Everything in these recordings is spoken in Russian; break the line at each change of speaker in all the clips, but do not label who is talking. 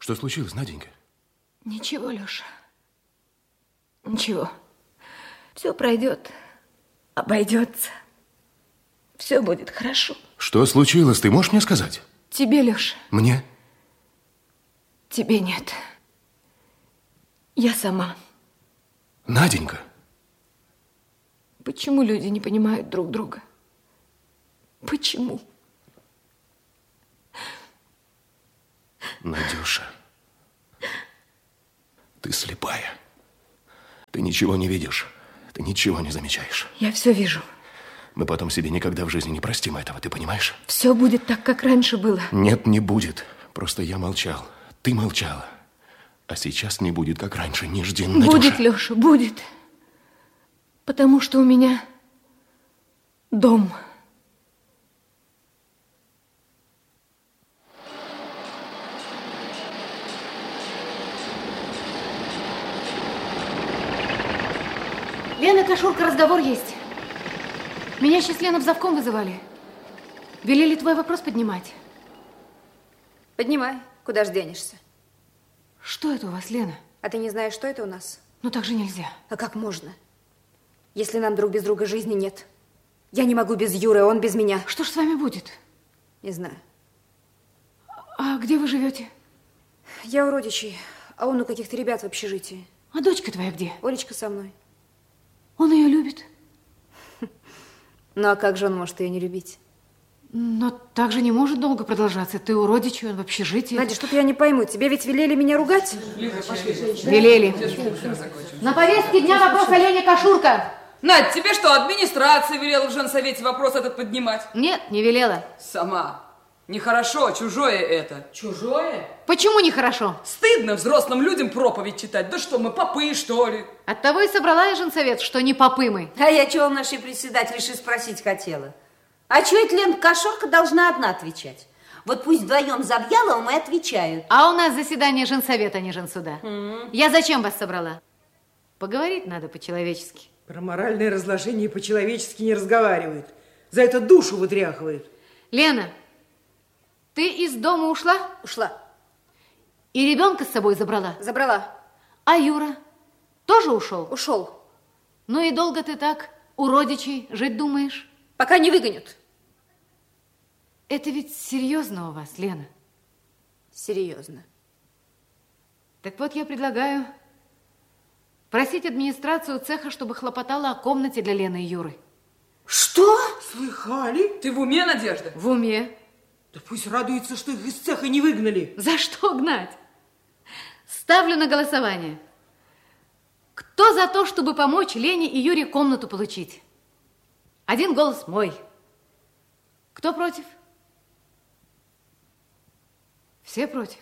Что случилось, Наденька?
Ничего, Леша. Ничего. Все пройдет, обойдется. Все будет хорошо.
Что случилось, ты можешь мне сказать?
Тебе, Леша.
Мне?
Тебе нет. Я сама.
Наденька.
Почему люди не понимают друг друга? Почему?
Надюша, ты слепая. Ты ничего не видишь. Ты ничего не замечаешь.
Я все вижу.
Мы потом себе никогда в жизни не простим этого, ты понимаешь?
Все будет так, как раньше было.
Нет, не будет. Просто я молчал. Ты молчала. А сейчас не будет, как раньше. Не жди, Надюша.
Будет, Леша, будет. Потому что у меня дом. Лена, Кашурка, разговор есть. Меня сейчас Лена в завком вызывали. Велели твой вопрос поднимать.
Поднимай. Куда ж денешься?
Что это у вас, Лена?
А ты не знаешь, что это у нас?
Ну так же нельзя.
А как можно? Если нам друг без друга жизни нет. Я не могу без Юры, он без меня.
Что ж с вами будет?
Не знаю.
А где вы живете?
Я у родичей, а он у каких-то ребят в общежитии.
А дочка твоя где?
Олечка со мной.
Он ее любит.
Ну а как же он может ее не любить?
Но так же не может долго продолжаться. Ты у родичей, он в общежитии.
Надя, что-то я не пойму. Тебе ведь велели меня ругать?
Велели. На повестке дня вопрос о Лене Кашурка.
Надь, тебе что, администрация велела в женсовете вопрос этот поднимать?
Нет, не велела.
Сама. Нехорошо, чужое это.
Чужое?
Почему нехорошо?
Стыдно взрослым людям проповедь читать. Да что, мы попы, что ли?
Оттого и собрала я женсовет, что не попы мы.
А я чего у нашей председательши спросить хотела? А чего это Лена Кашурка должна одна отвечать? Вот пусть вдвоем Завьяловым и отвечают.
А у нас заседание женсовета, а не женсуда. Я зачем вас собрала? Поговорить надо по-человечески.
Про моральное разложение по-человечески не разговаривает. За это душу вытряхивает.
Лена, ты из дома ушла?
Ушла.
И ребенка с собой забрала?
Забрала.
А Юра тоже ушел?
Ушел.
Ну и долго ты так у родичей жить думаешь?
Пока не выгонят.
Это ведь серьезно у вас, Лена?
Серьезно.
Так вот, я предлагаю просить администрацию цеха, чтобы хлопотала о комнате для Лены и Юры.
Что? Слыхали?
Ты в уме, Надежда?
В уме.
Да пусть радуется, что их из цеха не выгнали.
За что гнать? Ставлю на голосование. Кто за то, чтобы помочь Лене и Юре комнату получить? Один голос мой. Кто против? Все против.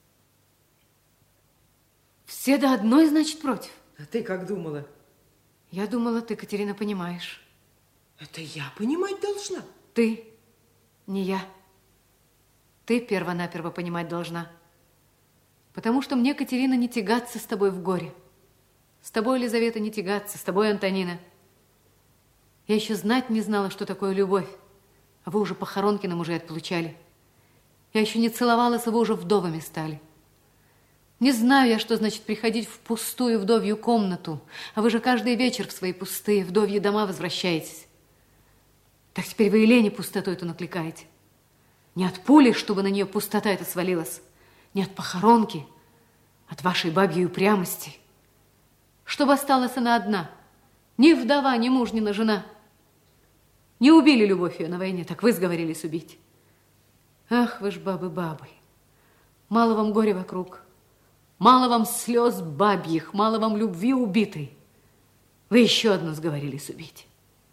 Все до одной, значит, против.
А ты как думала?
Я думала, ты, Катерина, понимаешь.
Это я понимать должна.
Ты, не я. Ты перво-наперво понимать должна. Потому что мне, Катерина, не тягаться с тобой в горе. С тобой, Елизавета, не тягаться, с тобой, Антонина. Я еще знать не знала, что такое любовь. А вы уже похоронки нам уже отполучали. Я еще не целовалась, а вы уже вдовами стали. Не знаю я, что значит приходить в пустую вдовью комнату, а вы же каждый вечер в свои пустые вдовьи дома возвращаетесь. Так теперь вы и Лене пустоту эту накликаете. Не от пули, чтобы на нее пустота эта свалилась, не от похоронки, от вашей бабьей упрямости. Чтобы осталась она одна, ни вдова, ни мужнина жена. Не убили любовь ее на войне, так вы сговорились убить. Ах, вы ж бабы. Мало вам горя вокруг, мало вам слез бабьих, мало вам любви убитой. Вы еще одну сговорились убить.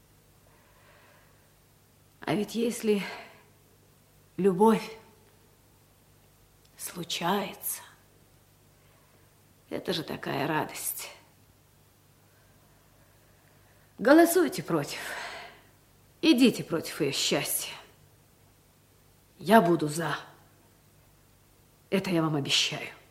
А ведь если любовь случается, это же такая радость. Голосуйте против. Идите против ее счастья. Я буду за. Это я вам обещаю.